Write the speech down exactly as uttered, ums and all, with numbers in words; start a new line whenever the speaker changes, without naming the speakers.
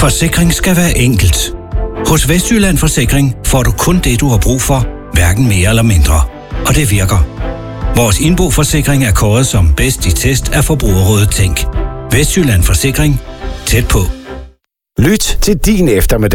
Forsikring skal være enkelt. Hos Vestjylland Forsikring får du kun det, du har brug for, hverken mere eller mindre. Og det virker. Vores indboforsikring er kåret som bedst i test af Forbrugerrådet Tænk. Vestjylland Forsikring. Tæt på.
Lyt til din eftermiddag.